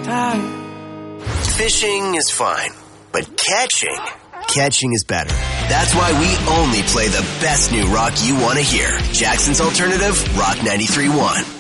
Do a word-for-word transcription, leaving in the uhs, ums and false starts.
time. Fishing is fine, but catching, catching is better. That's why we only play the best new rock you want to hear. Jackson's Alternative, Rock ninety-three point one.